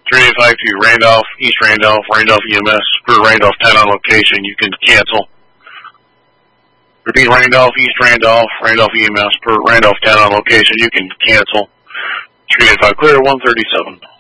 385 to Randolph, East Randolph, Randolph EMS, for Randolph 10 on location, you can cancel. Repeat, Randolph, East Randolph, Randolph EMS, for Randolph 10 on location, you can cancel. 385 clear, 137.